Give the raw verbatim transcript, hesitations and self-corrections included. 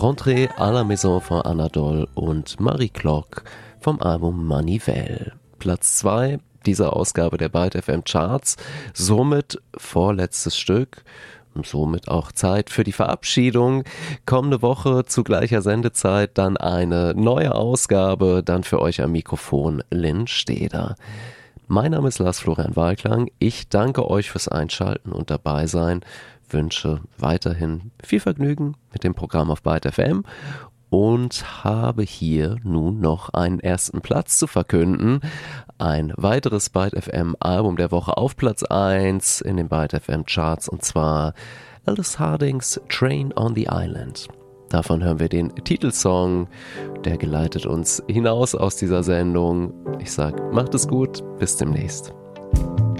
Rentrée à la Maison von Anadol und Marie Klock vom Album Manivelle. Platz zwei dieser Ausgabe der Byte F M Charts, somit vorletztes Stück. Und somit auch Zeit für die Verabschiedung. Kommende Woche zu gleicher Sendezeit dann eine neue Ausgabe, dann für euch am Mikrofon Lynn Steder. Mein Name ist Lars Florian Walklang. Ich danke euch fürs Einschalten und dabei sein. Wünsche weiterhin viel Vergnügen mit dem Programm auf Byte F M und habe hier nun noch einen ersten Platz zu verkünden. Ein weiteres Byte F M Album der Woche auf Platz eins in den Byte F M Charts, und zwar Alice Hardings Train on the Island. Davon hören wir den Titelsong, der geleitet uns hinaus aus dieser Sendung. Ich sag, macht es gut, bis demnächst.